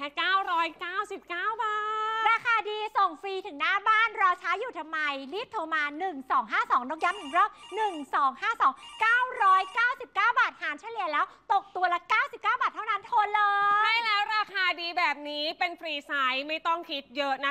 ค่999 บาทราคาดีส่งฟรีถึงหน้าบ้านรอช้าอยู่ทำไมรีบโทรมา1252นกย้ำอีกรอบ1252 999 บาทหารเฉลี่ยแล้วตกตัวละ99 บาทเท่านั้นโทรเลยใช่แล้วราคาดีแบบนี้เป็นฟรีไซส์ไม่ต้องคิดเยอะนะ